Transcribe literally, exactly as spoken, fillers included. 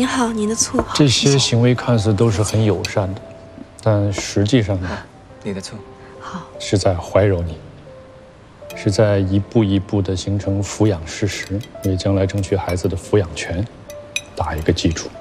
您好，您的醋。 这些行为看似都是很友善的，但实际上呢， 你的醋。 好， 是在怀柔你，是在一步一步地形成抚养事实，为将来争取孩子的抚养权打一个基础。